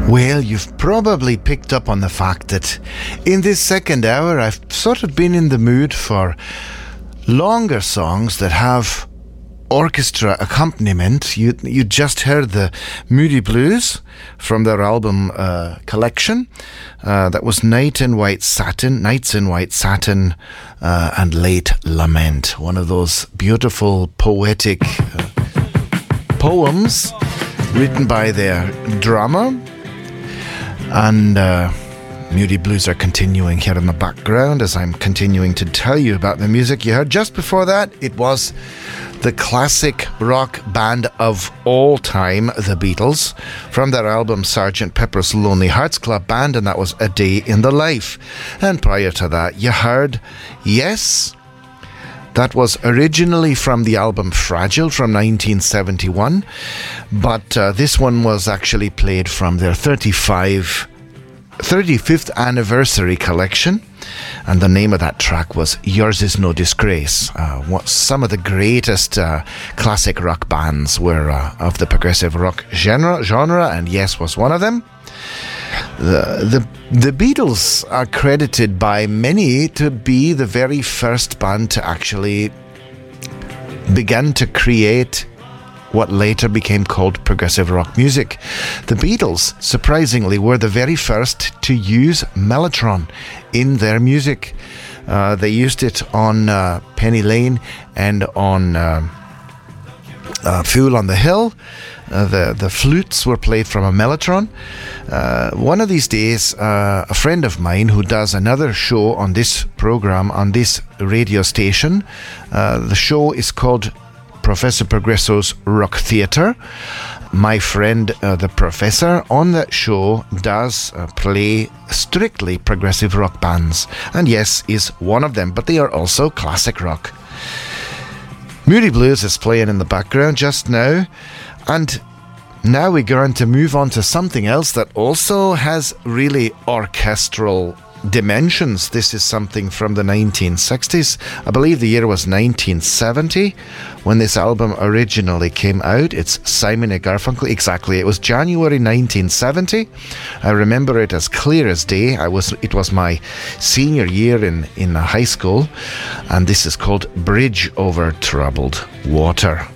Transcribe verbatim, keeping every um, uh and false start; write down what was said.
Well, you've probably picked up on the fact that in this second hour I've sort of been in the mood for longer songs that have orchestra accompaniment. You you just heard the Moody Blues from their album uh, collection. Uh, that was Night in White Satin, Nights in White Satin, uh, and Late Lament. One of those beautiful poetic uh, poems written by their drummer. And uh, Moody Blues are continuing here in the background as I'm continuing to tell you about the music you heard. Just before that, it was the classic rock band of all time, the Beatles, from their album Sergeant Pepper's Lonely Hearts Club Band, and that was A Day in the Life. And prior to that, you heard Yes. That was originally from the album Fragile from nineteen seventy-one, but uh, this one was actually played from their thirty-fifth anniversary collection, and the name of that track was Yours Is No Disgrace. Uh, what some of the greatest uh, classic rock bands were uh, of the progressive rock genre, genre, and Yes was one of them. The, the the Beatles are credited by many to be the very first band to actually begin to create what later became called progressive rock music. The Beatles, surprisingly, were the very first to use mellotron in their music. Uh, they used it on uh, Penny Lane and on uh, uh, Fool on the Hill. Uh, the, the flutes were played from a mellotron. Uh, one of these days, uh, a friend of mine who does another show on this program, on this radio station, uh, the show is called Professor Progresso's Rock Theatre. My friend, uh, the professor, on that show does uh, play strictly progressive rock bands. And Yes is one of them, but they are also classic rock. Moody Blues is playing in the background just now. And now we're going to move on to something else that also has really orchestral dimensions. This is something from the nineteen sixties. I believe the year was nineteen seventy when this album originally came out. It's Simon and Garfunkel. Exactly. It was January nineteen seventy. I remember it as clear as day. I was. It was my senior year in, in high school. And this is called Bridge Over Troubled Water.